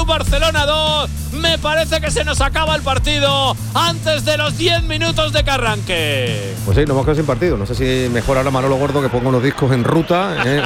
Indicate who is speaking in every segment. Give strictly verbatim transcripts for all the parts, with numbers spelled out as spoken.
Speaker 1: Club Barcelona dos. Me parece que se nos acaba el partido antes de los diez minutos de que arranque.
Speaker 2: Pues sí, nos hemos quedado sin partido. No sé si mejor ahora Manolo Gordo que ponga unos discos en ruta. ¿eh?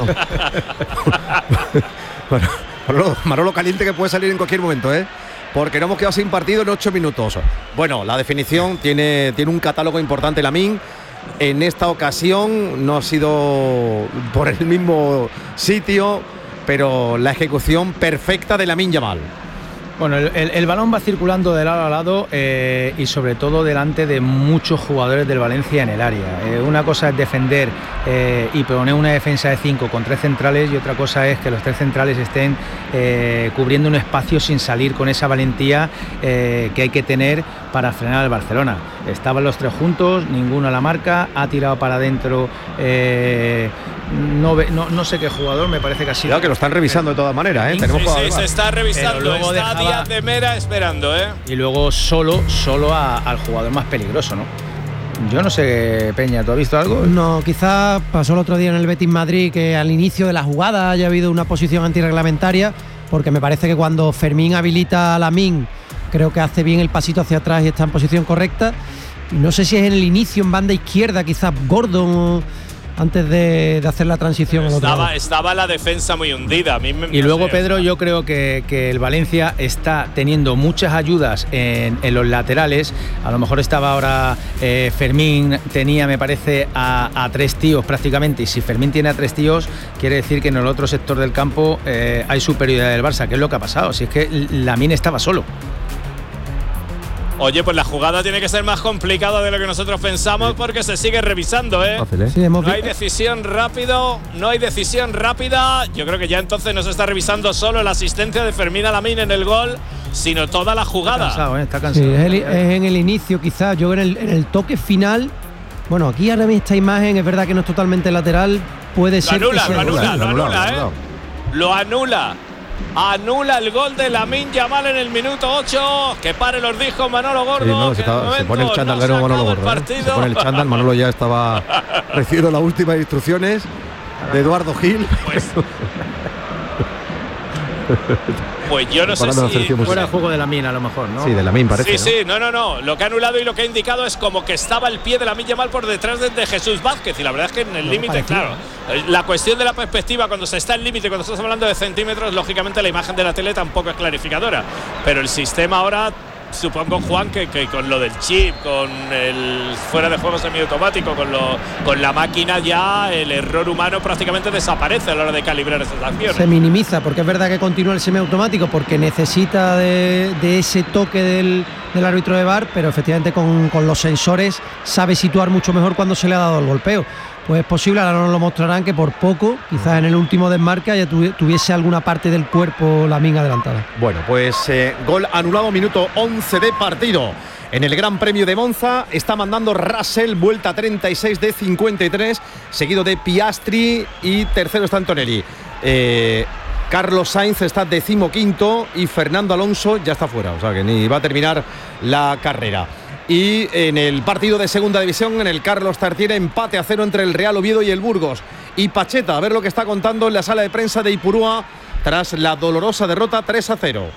Speaker 2: Bueno, Manolo, Manolo caliente que puede salir en cualquier momento, ¿eh? Porque no hemos quedado sin partido en ocho minutos. Bueno, la definición tiene, tiene un catálogo importante, Lamine. En esta ocasión no ha sido por el mismo sitio, pero la ejecución perfecta de Lamine Yamal.
Speaker 3: Bueno, el, el, el balón va circulando de lado a lado eh, y sobre todo delante de muchos jugadores del Valencia en el área. Eh, una cosa es defender eh, y poner una defensa de cinco con tres centrales, y otra cosa es que los tres centrales estén eh, cubriendo un espacio sin salir con esa valentía eh, que hay que tener para frenar al Barcelona. Estaban los tres juntos, ninguno a la marca, ha tirado para adentro. Eh, No, no, no sé qué jugador, me parece que ha sido.
Speaker 2: Claro que lo están revisando de todas maneras, ¿eh?
Speaker 1: Tenemos sí, sí, se está revisando. Está dejaba... Díaz de Mera esperando, ¿eh?
Speaker 3: Y luego solo, solo a, al jugador más peligroso, ¿no? Yo no sé, Peña, ¿tú has visto algo?
Speaker 4: No, quizás pasó el otro día en el Betis Madrid que al inicio de la jugada haya habido una posición antirreglamentaria, porque me parece que cuando Fermín habilita a Lamine, creo que hace bien el pasito hacia atrás y está en posición correcta. No sé si es en el inicio, en banda izquierda, quizás Gordon, antes de, de hacer la transición.
Speaker 1: Estaba, estaba la defensa muy hundida. A mí me,
Speaker 3: y luego, sé, Pedro, yo creo que, que el Valencia está teniendo muchas ayudas en, en los laterales. A lo mejor estaba ahora eh, Fermín, tenía, me parece, a, a tres tíos prácticamente. Y si Fermín tiene a tres tíos, quiere decir que en el otro sector del campo eh, hay superioridad del Barça. ¿Qué es lo que ha pasado? Si es que Lamine estaba solo.
Speaker 1: Oye, pues la jugada tiene que ser más complicada de lo que nosotros pensamos, porque se sigue revisando, ¿eh?
Speaker 4: Sí, hemos
Speaker 1: no hay decisión rápido, no hay decisión rápida. Yo creo que ya entonces no se está revisando solo la asistencia de Fermín Lamine en el gol, sino toda la jugada.
Speaker 3: Está cansado, ¿eh? Está cansado.
Speaker 4: Sí, es, el, es en el inicio, quizás. Yo en el, en el toque final. Bueno, aquí ahora mismo esta imagen es verdad que no es totalmente lateral. Puede
Speaker 1: lo
Speaker 4: ser
Speaker 1: anula,
Speaker 4: que sea
Speaker 1: lo anula,
Speaker 4: lateral.
Speaker 1: lo anula, lo anula, ¿eh? Lo anula. Anula el gol de Lamine Yamal en el minuto ocho. Que pare los dijo Manolo Gordo.
Speaker 2: Sí, no, se, está, se pone el chándal no Manolo Gordo. ¿eh? Se pone el chándal. Manolo ya estaba recibiendo las últimas instrucciones de Eduardo Gil.
Speaker 1: Pues, pues yo no sé si
Speaker 3: fuera el juego de Lamine a lo mejor, ¿no?
Speaker 2: Sí, de Lamine parece.
Speaker 1: Sí,
Speaker 2: ¿no?
Speaker 1: sí, no, no, no. Lo que ha anulado y lo que ha indicado es como que estaba el pie de Lamine Yamal por detrás de, de Jesús Vázquez. Y la verdad es que en el límite, claro, la cuestión de la perspectiva, cuando se está en límite, cuando estamos hablando de centímetros, lógicamente la imagen de la tele tampoco es clarificadora. Pero el sistema ahora, supongo, Juan, que, que con lo del chip, con el fuera de juego semiautomático, con, lo, con la máquina, ya el error humano prácticamente desaparece a la hora de calibrar esas acciones.
Speaker 4: Se minimiza, porque es verdad que continúa el semiautomático, porque necesita de, de ese toque del, del árbitro de V A R, pero efectivamente con, con los sensores sabe situar mucho mejor cuando se le ha dado el golpeo. Pues es posible, ahora nos lo mostrarán, que por poco, quizás en el último desmarque, haya tuviese alguna parte del cuerpo Lamine adelantada.
Speaker 2: Bueno, pues eh, gol anulado, minuto once de partido. En el Gran Premio de Monza está mandando Russell, vuelta treinta y seis de cincuenta y tres, seguido de Piastri, y tercero está Antonelli. Eh, Carlos Sainz está decimoquinto y Fernando Alonso ya está fuera, o sea que ni va a terminar la carrera. Y en el partido de segunda división, en el Carlos Tartiere, empate a cero entre el Real Oviedo y el Burgos. Y Pacheta, a ver lo que está contando en la sala de prensa de Ipurúa tras la dolorosa derrota tres a cero.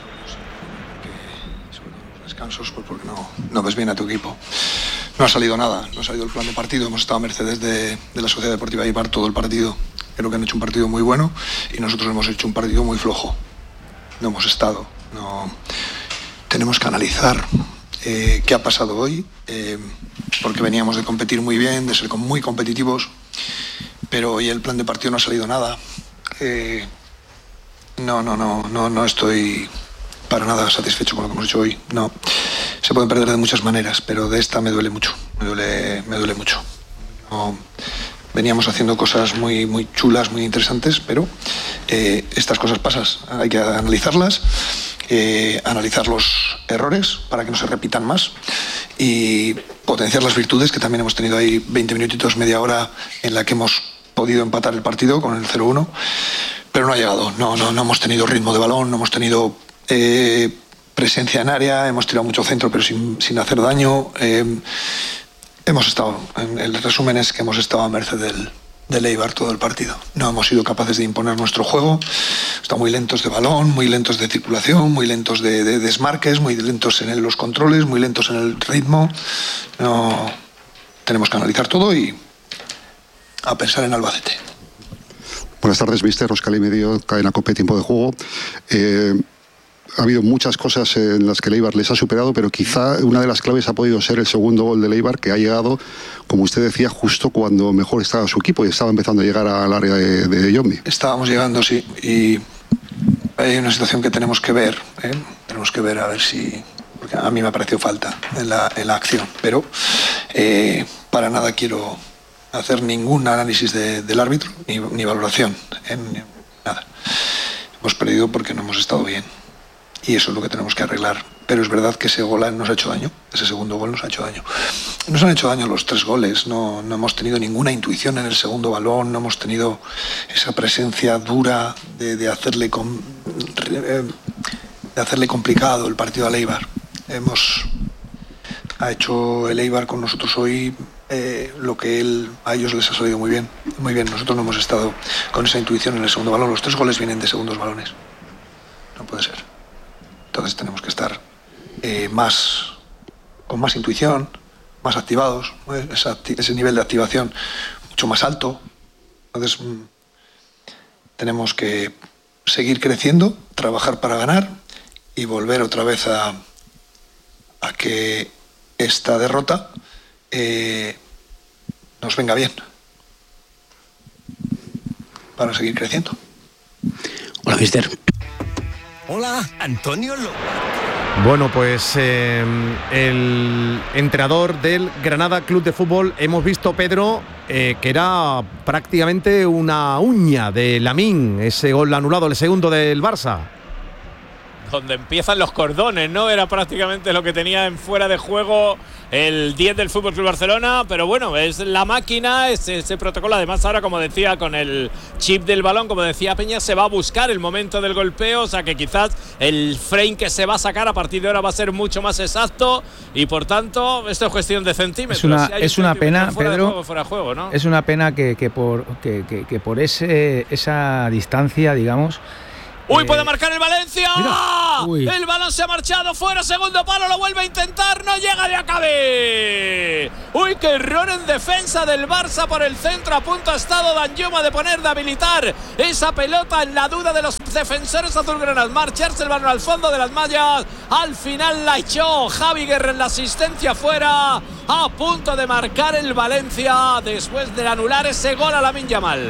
Speaker 5: Descansos, pues porque no, no ves bien a tu equipo. No ha salido nada, no ha salido el plan de partido. Hemos estado a mercedes de, de la Sociedad Deportiva Eibar todo el partido. Creo que han hecho un partido muy bueno y nosotros hemos hecho un partido muy flojo. No hemos estado. No. Tenemos que analizar Eh, qué ha pasado hoy, eh, porque veníamos de competir muy bien, de ser muy competitivos, pero hoy el plan de partido no ha salido nada. Eh, no, no, no, no, no estoy para nada satisfecho con lo que hemos hecho hoy. No, se pueden perder de muchas maneras, pero de esta me duele mucho, me duele, me duele mucho. No, veníamos haciendo cosas muy, muy chulas, muy interesantes, pero eh, estas cosas pasan, hay que analizarlas. Eh, analizar los errores para que no se repitan más y potenciar las virtudes, que también hemos tenido ahí veinte minutitos, media hora en la que hemos podido empatar el partido con el cero uno, pero no ha llegado, no, no, no hemos tenido ritmo de balón, no hemos tenido eh, presencia en área, hemos tirado mucho centro pero sin, sin hacer daño. Eh, hemos estado, el resumen es que hemos estado a merced del, del Eibar todo el partido. No hemos sido capaces de imponer nuestro juego. Estamos muy lentos de balón, muy lentos de circulación, muy lentos de, de desmarques, muy lentos en los controles, muy lentos en el ritmo. No, tenemos que analizar todo y a pensar en Albacete.
Speaker 6: Buenas tardes, mister Oscar y Medio, Cadena COPE, Tiempo de Juego. Eh, ha habido muchas cosas en las que el Eibar les ha superado, pero quizá una de las claves ha podido ser el segundo gol del Eibar, que ha llegado, como usted decía, justo cuando mejor estaba su equipo y estaba empezando a llegar al área de, de Yombi.
Speaker 5: Estábamos llegando, sí, y hay una situación que tenemos que ver, ¿eh? Tenemos que ver a ver si... porque a mí me ha parecido falta en la, en la acción, pero eh, para nada quiero hacer ningún análisis de, del árbitro, ni, ni valoración, ¿eh? Ni, nada. Hemos perdido porque no hemos estado bien. Y eso es lo que tenemos que arreglar. Pero es verdad que ese gol nos ha hecho daño. Ese segundo gol nos ha hecho daño. Nos han hecho daño los tres goles. No, no hemos tenido ninguna intuición en el segundo balón. No hemos tenido esa presencia dura de, de, hacerle, com, de hacerle complicado el partido al Eibar. Hemos, ha hecho el Eibar con nosotros hoy eh, lo que él, a ellos les ha salido muy bien. Muy bien. Nosotros no hemos estado con esa intuición en el segundo balón. Los tres goles vienen de segundos balones. No puede ser. Entonces tenemos que estar eh, más, con más intuición, más activados, ese, ese nivel de activación mucho más alto. Entonces mmm, tenemos que seguir creciendo, trabajar para ganar y volver otra vez a, a que esta derrota eh, nos venga bien para seguir creciendo.
Speaker 7: Hola, mister.
Speaker 8: Hola, Antonio López.
Speaker 2: Bueno, pues eh, el entrenador del Granada Club de Fútbol, hemos visto, Pedro, eh, que era prácticamente una uña de Lamine, ese gol anulado, el segundo del Barça.
Speaker 1: Donde empiezan los cordones, ¿no? Era prácticamente lo que tenía en fuera de juego el diez del F C Barcelona, pero bueno, es la máquina, es ese protocolo. Además ahora, como decía, con el chip del balón, como decía Peña, se va a buscar el momento del golpeo, o sea que quizás el frame que se va a sacar a partir de ahora va a ser mucho más exacto y por tanto esto es cuestión de centímetros.
Speaker 3: Es una,
Speaker 1: si hay
Speaker 3: es una pena,
Speaker 1: fuera
Speaker 3: Pedro,
Speaker 1: de juego, fuera de juego, ¿no?
Speaker 3: Es una pena que, que por, que, que, que por ese, esa distancia, digamos.
Speaker 1: ¡Uy, puede marcar el Valencia!
Speaker 3: Mira,
Speaker 1: el balón se ha marchado fuera, segundo palo, lo vuelve a intentar, no llega de acabe. ¡Uy, qué error en defensa del Barça por el centro! A punto ha estado Danjuma de poner, de habilitar esa pelota en la duda de los defensores azulgranas. Marcharse el balón al fondo de las mallas. Al final la echó Javi Guerra en la asistencia fuera. A punto de marcar el Valencia después de anular ese gol a Lamine Yamal.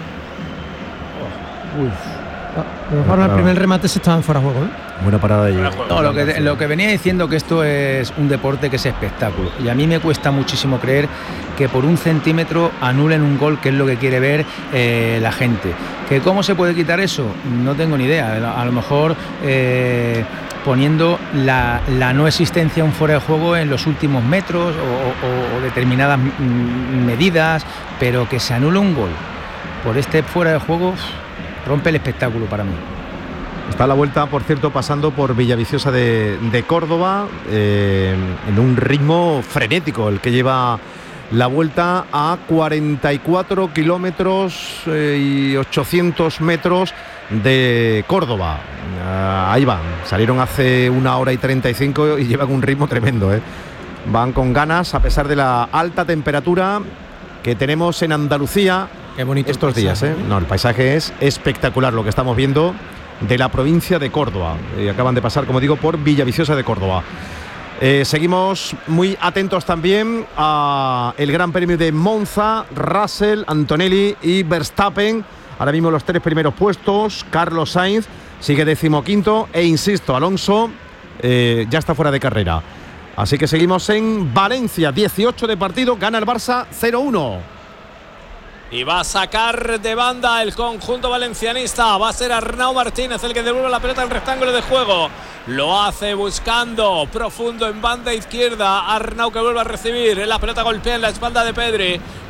Speaker 4: Uy. Bueno, el primer remate se estaba en fuera de juego, ¿eh?
Speaker 2: Buena parada de ellos.
Speaker 3: No, lo que, lo que venía diciendo que esto es un deporte que es espectáculo. Y a mí me cuesta muchísimo creer que por un centímetro anulen un gol, que es lo que quiere ver eh, la gente. ¿Que cómo se puede quitar eso? No tengo ni idea. A lo mejor eh, poniendo la, la no existencia de un fuera de juego en los últimos metros o, o, o determinadas medidas, pero que se anule un gol por este fuera de juego rompe el espectáculo para mí.
Speaker 2: Está a la vuelta, por cierto, pasando por Villaviciosa de, de Córdoba, eh, en un ritmo frenético, el que lleva la vuelta a cuarenta y cuatro kilómetros eh, y ochocientos metros de Córdoba. Uh, ahí van, salieron hace una hora y treinta y cinco y llevan un ritmo tremendo, ¿eh? Van con ganas, a pesar de la alta temperatura que tenemos en Andalucía.
Speaker 4: Qué bonito
Speaker 2: estos días, ¿eh? No, el paisaje es espectacular, lo que estamos viendo de la provincia de Córdoba. Eh, acaban de pasar, como digo, por Villaviciosa de Córdoba. Eh, seguimos muy atentos también a el Gran Premio de Monza. Russell, Antonelli y Verstappen. Ahora mismo los tres primeros puestos. Carlos Sainz sigue decimoquinto. E insisto, Alonso eh, ya está fuera de carrera. Así que seguimos en Valencia. dieciocho de partido. Gana el Barça cero uno.
Speaker 1: Y va a sacar de banda el conjunto valencianista. Va a ser Arnau Martínez el que devuelve la pelota al rectángulo de juego. Lo hace buscando profundo en banda izquierda. Arnau que vuelve a recibir. La pelota golpea en la espalda de Pedri.